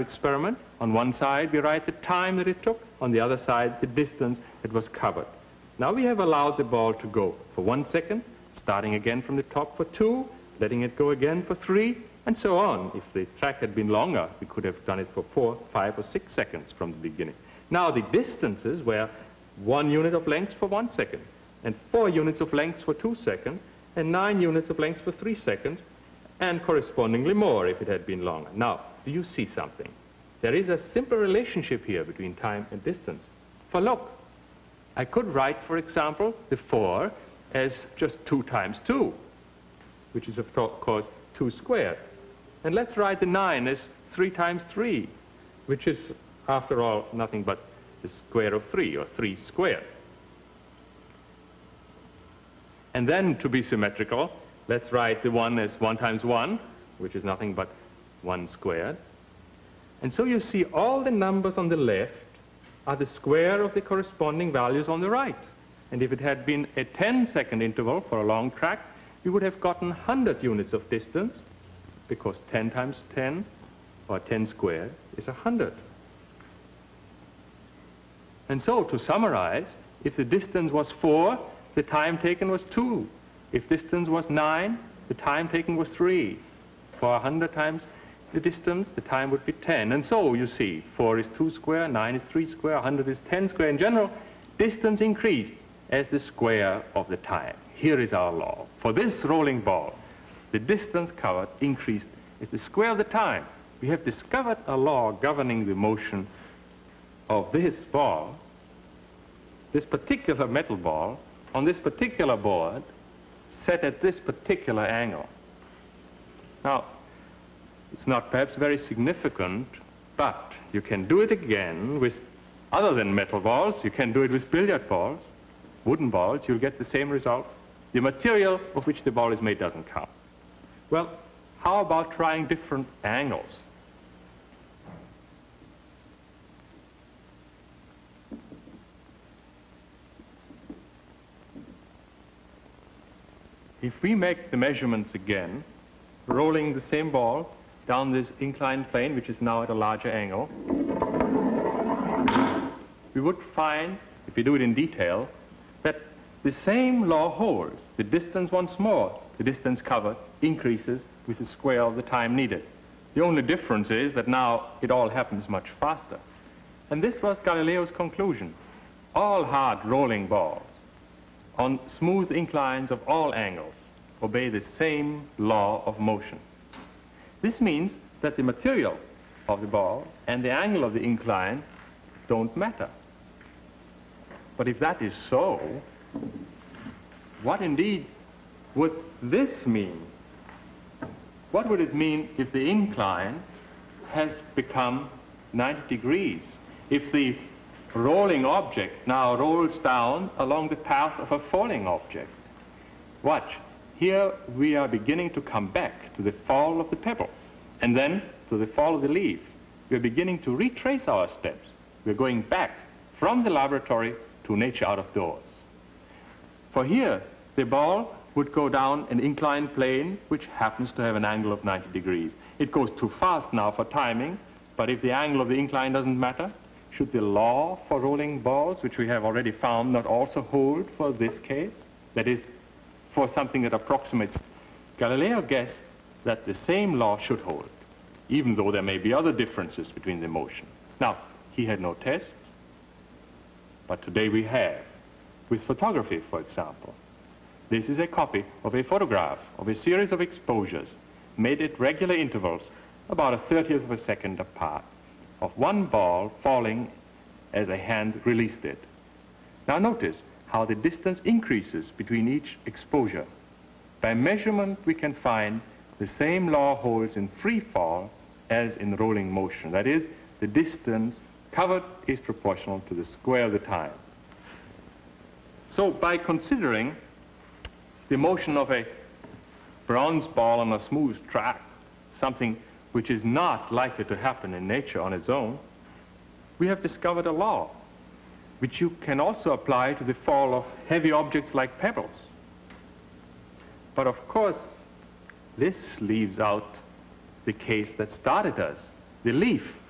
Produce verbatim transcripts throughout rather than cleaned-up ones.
lab experiment. On one side, we write the time that it took. On the other side, the distance that was covered. Now we have allowed the ball to go for one second, starting again from the top for two, letting it go again for three, and so on. If the track had been longer, we could have done it for four, five, or six seconds from the beginning. Now the distances were one unit of length for one second, and four units of length for two seconds, and nine units of length for three seconds, and correspondingly more if it had been longer. Now, do you see something? There is a simple relationship here between time and distance. For look, I could write, for example, the four as just two times two, which is of course two squared. And let's write the nine as three times three, which is, after all, nothing but the square of three, or three squared. And then, to be symmetrical, let's write the one as one times one, which is nothing but one squared. And so you see all the numbers on the left are the square of the corresponding values on the right. And if it had been a ten second interval for a long track, we would have gotten one hundred units of distance, because ten times ten, or ten squared, is one hundred. And so, to summarize, if the distance was four, the time taken was two. If distance was nine, the time taken was three. For one hundred times the distance, the time would be ten. And so, you see, four is two square, nine is three square, one hundred is ten square. In general, distance increased as the square of the time. Here is our law. For this rolling ball, the distance covered increased as the square of the time. We have discovered a law governing the motion of this ball, this particular metal ball, on this particular board, set at this particular angle. Now, it's not perhaps very significant, but you can do it again with, other than metal balls, you can do it with billiard balls, wooden balls, you'll get the same result. The material of which the ball is made doesn't count. Well, how about trying different angles? If we make the measurements again, rolling the same ball down this inclined plane, which is now at a larger angle, we would find, if we do it in detail, that the same law holds. The distance once more, the distance covered, increases with the square of the time needed. The only difference is that now it all happens much faster. And this was Galileo's conclusion. All hard rolling balls on smooth inclines of all angles obey the same law of motion. This means that the material of the ball and the angle of the incline don't matter. But if that is so, what indeed would this mean? What would it mean if the incline has become ninety degrees? If the rolling object now rolls down along the path of a falling object? Watch. Here we are beginning to come back to the fall of the pebble, and then to the fall of the leaf. We are beginning to retrace our steps. We are going back from the laboratory to nature out of doors. For here, the ball would go down an inclined plane which happens to have an angle of ninety degrees. It goes too fast now for timing, but if the angle of the incline doesn't matter, should the law for rolling balls, which we have already found, not also hold for this case? That is, for something that approximates. Galileo guessed that the same law should hold, even though there may be other differences between the motion. Now, he had no test, but today we have, with photography, for example. This is a copy of a photograph of a series of exposures made at regular intervals, about a thirtieth of a second apart, of one ball falling as a hand released it. Now notice how the distance increases between each exposure. By measurement, we can find the same law holds in free fall as in rolling motion. That is, the distance covered is proportional to the square of the time. So by considering the motion of a bronze ball on a smooth track, something which is not likely to happen in nature on its own, we have discovered a law which you can also apply to the fall of heavy objects like pebbles. But of course, this leaves out the case that started us, the leaf.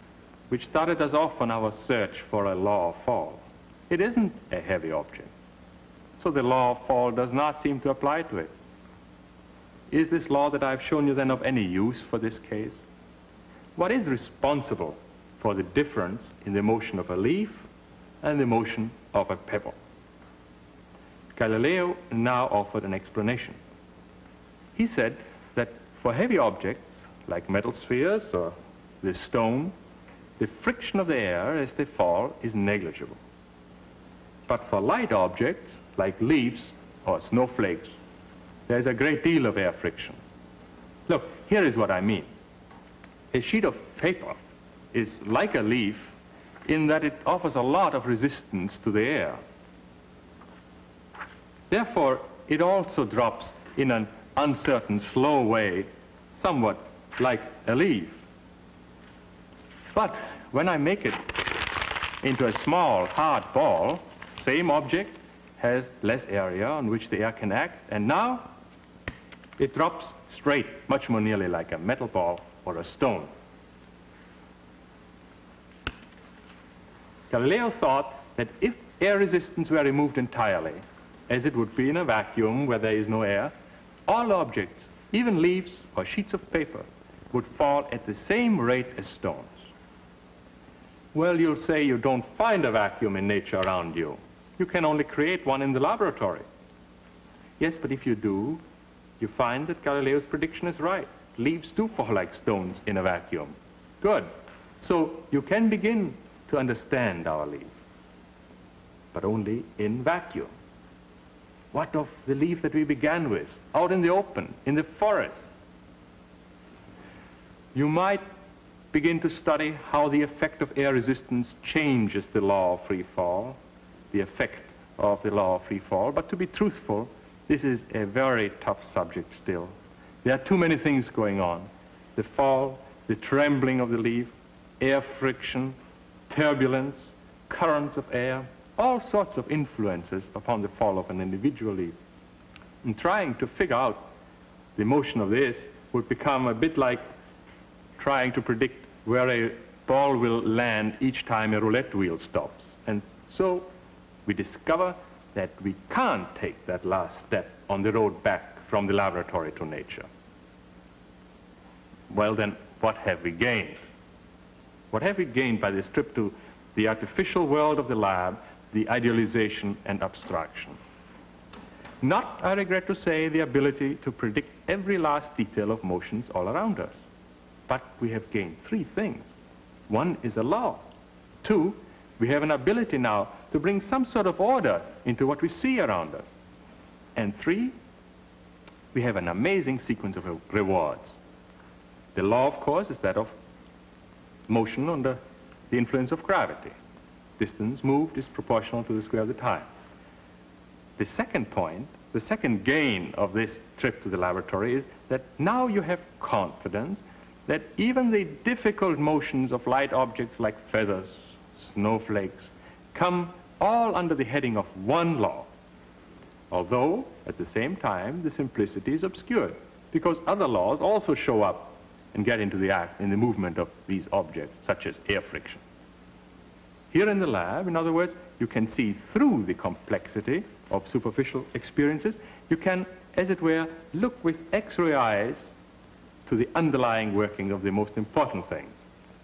which started us off on our search for a law of fall. It isn't a heavy object. So the law of fall does not seem to apply to it. Is this law that I've shown you then of any use for this case? What is responsible for the difference in the motion of a leaf and the motion of a pebble? Galileo now offered an explanation. He said that for heavy objects, like metal spheres or the stone, the friction of the air as they fall is negligible. But for light objects, like leaves or snowflakes, there's a great deal of air friction. Look, here is what I mean. A sheet of paper is like a leaf in that it offers a lot of resistance to the air. Therefore, it also drops in an uncertain, slow way, somewhat like a leaf. But when I make it into a small, hard ball, same object has less area on which the air can act, and now it drops straight, much more nearly like a metal ball or a stone. Galileo thought that if air resistance were removed entirely, as it would be in a vacuum where there is no air, all objects, even leaves or sheets of paper, would fall at the same rate as stones. Well, you'll say you don't find a vacuum in nature around you. You can only create one in the laboratory. Yes, but if you do, you find that Galileo's prediction is right. Leaves do fall like stones in a vacuum. Good. So you can begin to understand our leaf, but only in vacuum. What of the leaf that we began with, out in the open, in the forest? You might begin to study how the effect of air resistance changes the law of free fall, the effect of the law of free fall, but to be truthful, this is a very tough subject still. There are too many things going on. The fall, the trembling of the leaf, air friction, turbulence, currents of air, all sorts of influences upon the fall of an individual leaf. And trying to figure out the motion of this would become a bit like trying to predict where a ball will land each time a roulette wheel stops. And so we discover that we can't take that last step on the road back from the laboratory to nature. Well then, what have we gained? What have we gained by this trip to the artificial world of the lab, the idealization and abstraction? Not, I regret to say, the ability to predict every last detail of motions all around us. But we have gained three things. One is a law. Two, we have an ability now to bring some sort of order into what we see around us. And three, we have an amazing sequence of rewards. The law, of course, is that of motion under the influence of gravity. Distance moved is proportional to the square of the time. The second point, the second gain of this trip to the laboratory is that now you have confidence that even the difficult motions of light objects like feathers, snowflakes, come all under the heading of one law, although at the same time the simplicity is obscured because other laws also show up and get into the act in the movement of these objects, such as air friction. Here in the lab, in other words, you can see through the complexity of superficial experiences. You can, as it were, look with X-ray eyes to the underlying working of the most important things.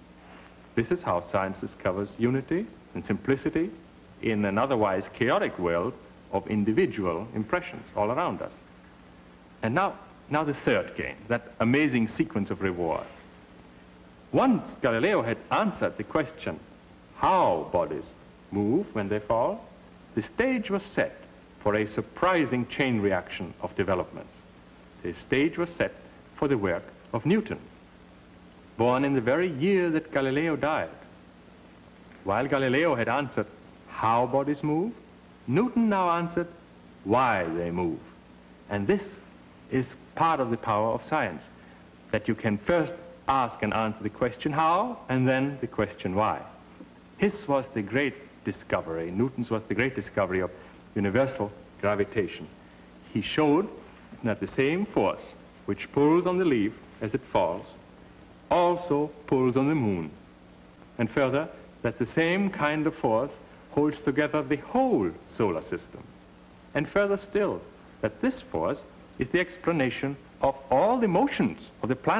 This is how science discovers unity and simplicity in an otherwise chaotic world of individual impressions all around us. And now, now the third gain, that amazing sequence of rewards. Once Galileo had answered the question, how bodies move when they fall, the stage was set for a surprising chain reaction of developments. The stage was set for the work of Newton, born in the very year that Galileo died. While Galileo had answered how bodies move, Newton now answered why they move. And this is part of the power of science, that you can first ask and answer the question how, and then the question why. His was the great discovery, Newton's was the great discovery of universal gravitation. He showed that the same force which pulls on the leaf as it falls also pulls on the moon. And further, that the same kind of force holds together the whole solar system. And further still, that this force is the explanation of all the motions of the planet.